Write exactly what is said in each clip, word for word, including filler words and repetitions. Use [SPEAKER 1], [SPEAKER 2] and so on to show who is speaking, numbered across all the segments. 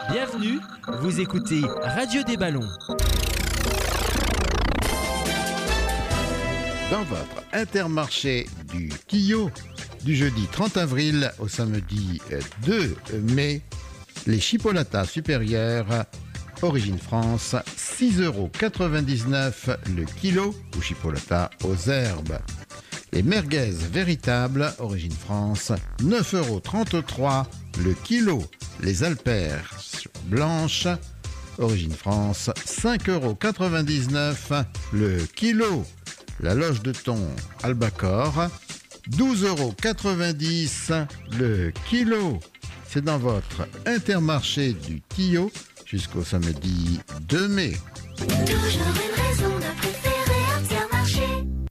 [SPEAKER 1] Bienvenue, vous écoutez Radio des Ballons.
[SPEAKER 2] Dans votre Intermarché du Tillot, du jeudi trente avril au samedi deux mai, les chipolatas supérieurs, origine France, six euros quatre-vingt-dix-neuf le kilo ou chipolata aux herbes. Les merguez véritables, origine France, neuf euros trente-trois le kilo. Les alpères blanches, origine France, cinq euros quatre-vingt-dix-neuf le kilo. La loge de thon Albacore, douze euros quatre-vingt-dix le kilo. C'est dans votre Intermarché du Tillot jusqu'au samedi deux mai.
[SPEAKER 3] Toujours une raison de préférer Intermarché.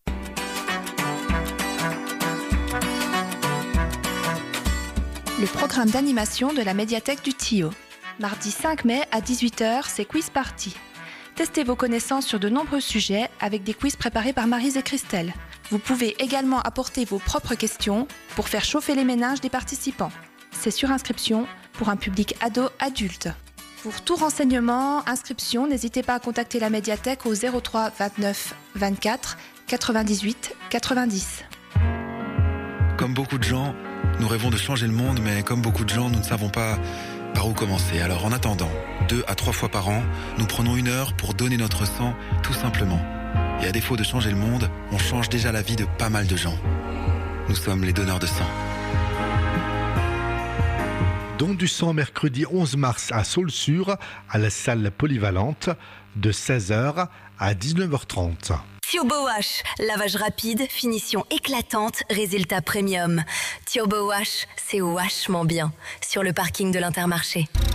[SPEAKER 4] Le programme d'animation de la médiathèque du Tillot. Mardi cinq mai à dix-huit heures, c'est Quiz Party. Testez vos connaissances sur de nombreux sujets avec des quiz préparés par Maryse et Christelle. Vous pouvez également apporter vos propres questions pour faire chauffer les méninges des participants. C'est sur inscription pour un public ado-adulte. Pour tout renseignement, inscription, n'hésitez pas à contacter la médiathèque au zéro trois vingt-neuf vingt-quatre quatre-vingt-dix-huit quatre-vingt-dix.
[SPEAKER 5] Comme beaucoup de gens, nous rêvons de changer le monde, mais comme beaucoup de gens, nous ne savons pas par où commencer. Alors en attendant, deux à trois fois par an, nous prenons une heure pour donner notre sang, tout simplement. Et à défaut de changer le monde, on change déjà la vie de pas mal de gens. Nous sommes les donneurs de sang.
[SPEAKER 6] Don du sang mercredi onze mars à Saulsure, à la salle polyvalente, de seize heures à dix-neuf heures trente.
[SPEAKER 7] Turbo Wash, lavage rapide, finition éclatante, résultat premium. Turbo Wash, c'est vachement bien. Sur le parking de l'Intermarché.